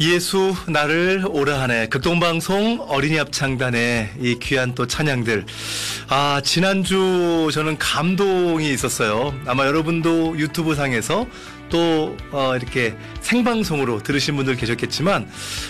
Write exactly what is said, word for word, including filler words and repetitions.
예수 나를 오라하네 극동방송 어린이 합창단의 이 귀한 또 찬양들. 아, 지난주 저는 감동이 있었어요. 아마 여러분도 유튜브 상에서 또 어, 이렇게 생방송으로 들으신 분들 계셨겠지만